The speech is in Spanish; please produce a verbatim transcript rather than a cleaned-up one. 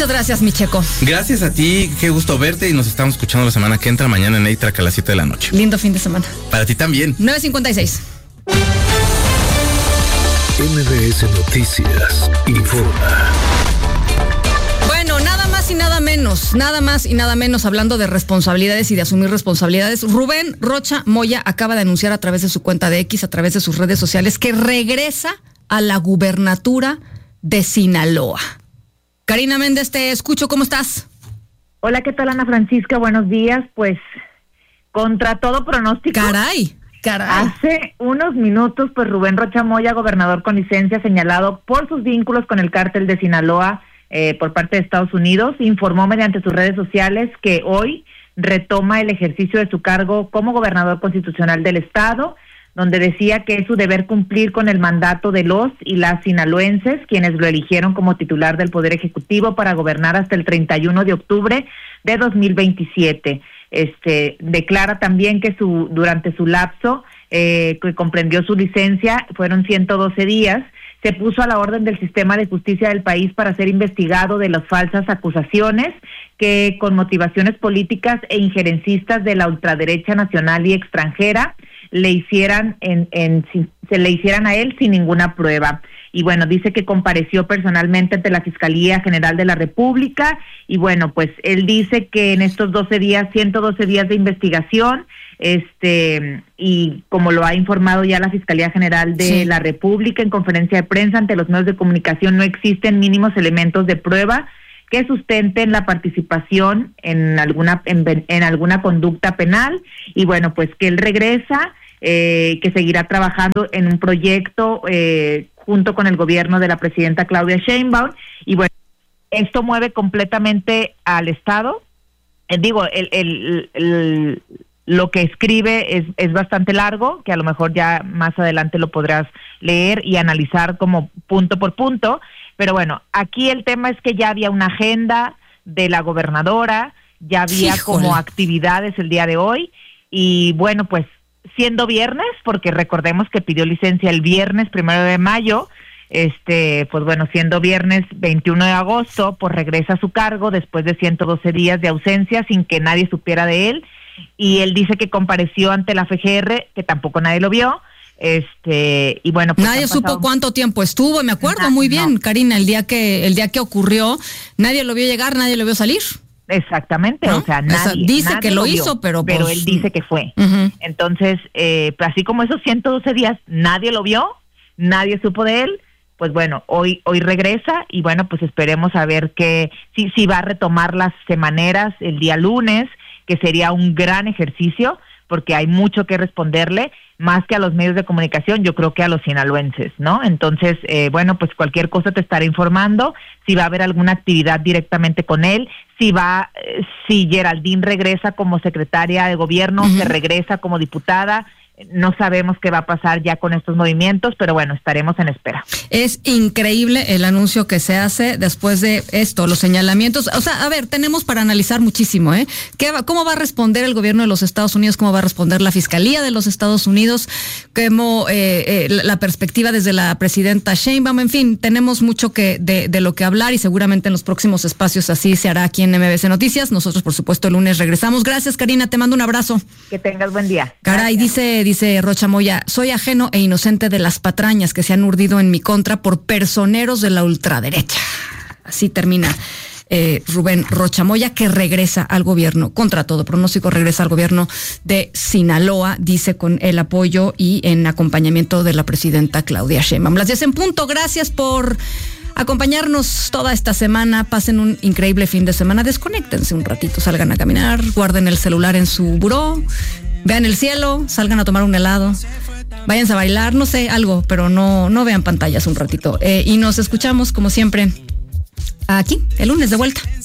Muchas gracias, mi Checo. Gracias a ti, qué gusto verte y nos estamos escuchando la semana que entra, mañana en A-Track a las siete de la noche. Lindo fin de semana. Para ti también. nueve cincuenta y seis. M B S Noticias informa. Bueno, nada más y nada menos, nada más y nada menos, hablando de responsabilidades y de asumir responsabilidades, Rubén Rocha Moya acaba de anunciar a través de su cuenta de X, a través de sus redes sociales, que regresa a la gubernatura de Sinaloa. Karina Méndez, te escucho, ¿cómo estás? Hola, ¿qué tal, Ana Francisca? Buenos días. Pues, contra todo pronóstico. Caray, caray. Hace unos minutos, pues Rubén Rocha Moya, gobernador con licencia señalado por sus vínculos con el cártel de Sinaloa eh, por parte de Estados Unidos, informó mediante sus redes sociales que hoy retoma el ejercicio de su cargo como gobernador constitucional del estado, donde decía que es su deber cumplir con el mandato de los y las sinaloenses, quienes lo eligieron como titular del Poder Ejecutivo para gobernar hasta el treinta y uno de octubre de dos mil veintisiete. Este, declara también que su durante su lapso, eh, que comprendió su licencia, fueron ciento doce días, se puso a la orden del sistema de justicia del país para ser investigado de las falsas acusaciones que con motivaciones políticas e injerencistas de la ultraderecha nacional y extranjera le hicieran en, en se le hicieran a él sin ninguna prueba. Y bueno, dice que compareció personalmente ante la Fiscalía General de la República y bueno, pues él dice que en estos doce días, ciento doce días de investigación, este y como lo ha informado ya la Fiscalía General de sí. la República en conferencia de prensa ante los medios de comunicación, no existen mínimos elementos de prueba que sustenten la participación en alguna en, en alguna conducta penal y bueno, pues que él regresa, eh, que seguirá trabajando en un proyecto eh, junto con el gobierno de la presidenta Claudia Sheinbaum y bueno, esto mueve completamente al Estado. Eh, digo, el, el, el, lo que escribe es, es bastante largo, que a lo mejor ya más adelante lo podrás leer y analizar como punto por punto. Pero bueno, aquí el tema es que ya había una agenda de la gobernadora, ya había Híjole. como actividades el día de hoy, y bueno, pues siendo viernes, porque recordemos que pidió licencia el viernes primero de mayo, este, pues bueno, siendo viernes veintiuno de agosto, pues regresa a su cargo después de ciento doce días de ausencia sin que nadie supiera de él, y él dice que compareció ante la F G R, que tampoco nadie lo vio. Este y bueno, pues nadie supo cuánto tiempo estuvo, me acuerdo nah, muy bien, no. Karina, el día que el día que ocurrió, nadie lo vio llegar, nadie lo vio salir. Exactamente, ¿no? O sea, nadie, o sea, dice nadie que lo, lo hizo, vio, pero pero pues, él dice que fue. Uh-huh. Entonces, eh, así como esos ciento doce días nadie lo vio, nadie supo de él, pues bueno, hoy hoy regresa y bueno, pues esperemos a ver que si si va a retomar las semaneras el día lunes, que sería un gran ejercicio porque hay mucho que responderle, más que a los medios de comunicación, yo creo que a los sinaloenses, ¿no? Entonces, eh, bueno, pues cualquier cosa te estaré informando, si va a haber alguna actividad directamente con él, si va, eh, si Geraldine regresa como secretaria de gobierno, uh-huh. se regresa como diputada, no sabemos qué va a pasar ya con estos movimientos, pero bueno, estaremos en espera. Es increíble el anuncio que se hace después de esto, los señalamientos. O sea, a ver, tenemos para analizar muchísimo, ¿eh? ¿Qué va, ¿Cómo va a responder el gobierno de los Estados Unidos? ¿Cómo va a responder la Fiscalía de los Estados Unidos? ¿Cómo eh, eh, la perspectiva desde la presidenta Sheinbaum? En fin, tenemos mucho que de, de lo que hablar y seguramente en los próximos espacios así se hará aquí en M B S Noticias. Nosotros, por supuesto, el lunes regresamos. Gracias, Karina, te mando un abrazo. Que tengas buen día. Caray, Gracias. dice... Dice Rocha Moya, soy ajeno e inocente de las patrañas que se han urdido en mi contra por personeros de la ultraderecha. Así termina eh, Rubén Rocha Moya, que regresa al gobierno, contra todo pronóstico, regresa al gobierno de Sinaloa, dice con el apoyo y en acompañamiento de la presidenta Claudia Sheinbaum. Las diez en punto, gracias por acompañarnos toda esta semana, pasen un increíble fin de semana, desconéctense un ratito, salgan a caminar, guarden el celular en su buró, vean el cielo, salgan a tomar un helado, váyanse a bailar, no sé, algo, pero no, no vean pantallas un ratito. Eh, y nos escuchamos, como siempre, aquí, el lunes de vuelta.